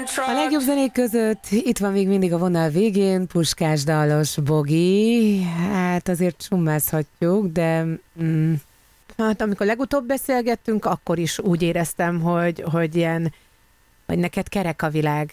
A legjobb zenék között itt van még mindig a vonal végén Puskás Dallos Bogi. Hát azért summázhatjuk, de hát amikor legutóbb beszélgettünk, akkor is úgy éreztem, hogy ilyen, hogy neked kerek a világ.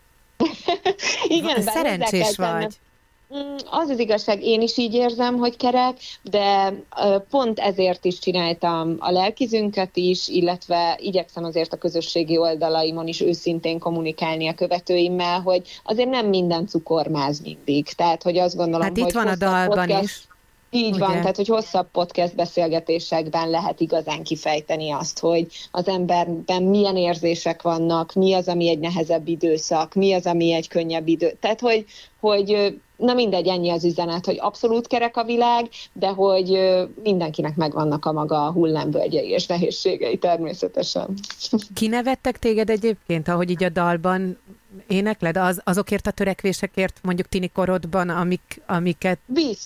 Igen, szerencsés vagy. Az az igazság, én is így érzem, hogy kerek, de pont ezért is csináltam a lelkizünket is, illetve igyekszem azért a közösségi oldalaimon is őszintén kommunikálni a követőimmel, hogy azért nem minden cukormáz mindig. Tehát, hogy azt gondolom, hát itt van a dalban is. Így ugye? van, tehát hogy hosszabb podcast beszélgetésekben lehet igazán kifejteni azt, hogy az emberben milyen érzések vannak, mi az, ami egy nehezebb időszak, mi az, ami egy könnyebb idő. Tehát, hogy na mindegy, ennyi az üzenet, hogy abszolút kerek a világ, de hogy mindenkinek megvannak a maga hullámvölgyei és nehézségei természetesen. Kinevettek téged egyébként, ahogy így a dalban énekled? Azokért a törekvésekért mondjuk tini korodban, amiket...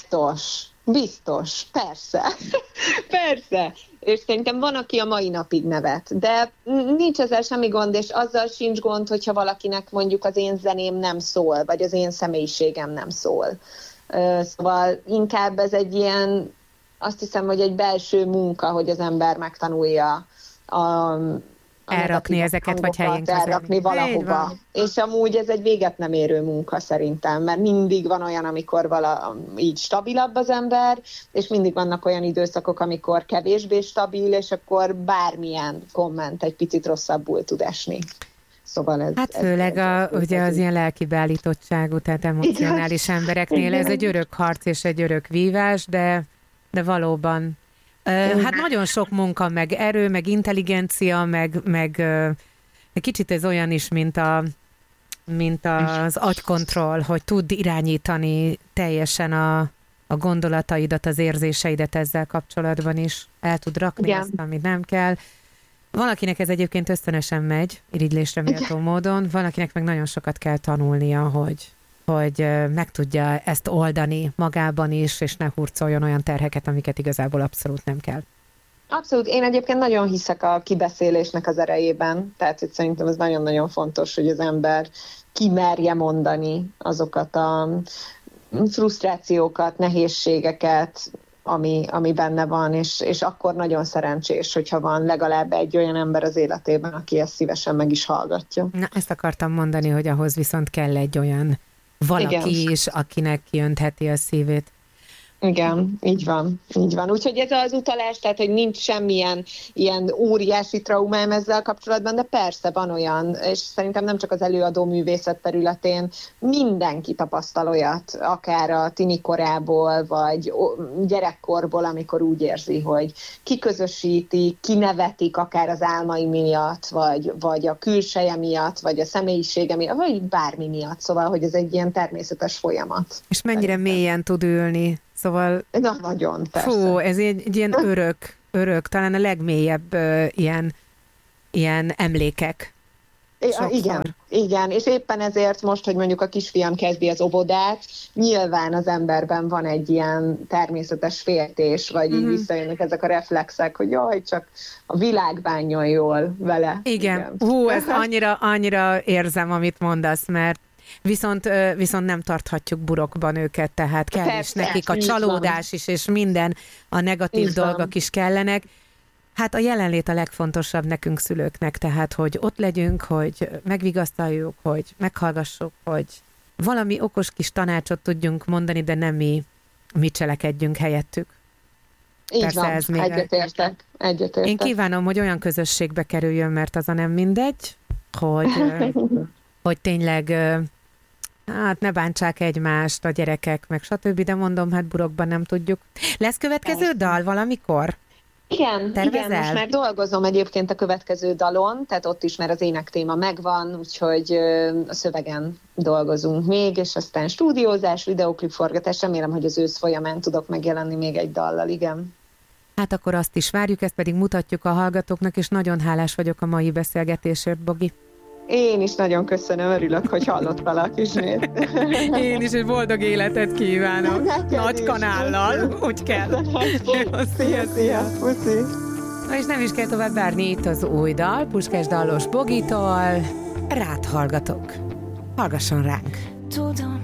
Biztos, persze. Persze. És szerintem van, aki a mai napig nevet, de nincs ezzel semmi gond, és azzal sincs gond, hogyha valakinek mondjuk az én zeném nem szól, vagy az én személyiségem nem szól. Szóval inkább ez egy ilyen, azt hiszem, hogy egy belső munka, hogy az ember megtanulja elrakni ezeket, vagy helyén kezelni. Elrakni valahova. És amúgy ez egy véget nem érő munka szerintem, mert mindig van olyan, amikor így stabilabb az ember, és mindig vannak olyan időszakok, amikor kevésbé stabil, és akkor bármilyen komment egy picit rosszabbul tud esni. Szóval ez... Hát főleg ugye az ilyen lelki beállítottságú, tehát emocionális embereknél ez egy örök harc és egy örök vívás, de valóban hát nagyon sok munka, meg erő, meg intelligencia, meg kicsit ez olyan is, mint az agykontroll, hogy tudd irányítani teljesen a gondolataidat, az érzéseidet ezzel kapcsolatban is. El tud rakni azt, amit nem kell. Valakinek ez egyébként ösztönösen megy, irigylésre méltó módon, valakinek meg nagyon sokat kell tanulnia, hogy meg tudja ezt oldani magában is, és ne hurcoljon olyan terheket, amiket igazából abszolút nem kell. Abszolút. Én egyébként nagyon hiszek a kibeszélésnek az erejében, tehát hogy szerintem ez nagyon-nagyon fontos, hogy az ember kimerje mondani azokat a frusztrációkat, nehézségeket, ami benne van, és akkor nagyon szerencsés, hogyha van legalább egy olyan ember az életében, aki ezt szívesen meg is hallgatja. Na, ezt akartam mondani, hogy ahhoz viszont kell egy olyan valaki is, akinek kiöntheti a szívét. Igen, így van. Úgyhogy ez az utalás, tehát, hogy nincs semmilyen ilyen óriási traumám ezzel kapcsolatban, de persze van olyan, és szerintem nem csak az előadó művészet területén, mindenki tapasztal olyat, akár a tini korából, vagy gyerekkorból, amikor úgy érzi, hogy kiközösíti, kinevetik akár az álmai miatt, vagy a külseje miatt, vagy a személyisége miatt, vagy bármi miatt. Szóval, hogy ez egy ilyen természetes folyamat. És mennyire mélyen tud ülni. Szóval, na, nagyon, persze. Fú, ez egy ilyen örök, talán a legmélyebb ilyen emlékek. Igen, és éppen ezért most, hogy mondjuk a kisfiam kezdi az óvodát, nyilván az emberben van egy ilyen természetes féltés, vagy így visszajönnek ezek a reflexek, hogy jaj, csak a világ bánjon jól vele. Igen. Hú, ez annyira érzem, amit mondasz, mert Viszont nem tarthatjuk burokban őket, tehát kell is nekik a csalódás is, és minden, a negatív dolgok is kellenek. Hát a jelenlét a legfontosabb nekünk szülőknek, tehát hogy ott legyünk, hogy megvigasztaljuk, hogy meghallgassuk, hogy valami okos kis tanácsot tudjunk mondani, de nem mi cselekedjünk helyettük. Így persze van, ez még egyetértek. Én kívánom, hogy olyan közösségbe kerüljön, mert az a nem mindegy, hogy tényleg hát ne bántsák egymást a gyerekek, meg stb., de mondom, hát burokban nem tudjuk. Lesz következő dal valamikor? Igen, most már dolgozom egyébként a következő dalon, tehát ott is már az énektéma megvan, úgyhogy a szövegen dolgozunk még, és aztán stúdiózás, videóklip forgatás, remélem, hogy az ősz folyamán tudok megjelenni még egy dallal, igen. Hát akkor azt is várjuk, ezt pedig mutatjuk a hallgatóknak, és nagyon hálás vagyok a mai beszélgetésért, Bogi. Én is nagyon köszönöm, örülök, hogy hallottalak ismét. Én is egy boldog életet kívánok. Nagy kanállal, úgy kell. Szia, puszi. Na és nem is kell tovább várni, itt az új dal, Puskás Dallos Bogitól. rád hallgatok. Hallgasson ránk. Tudom,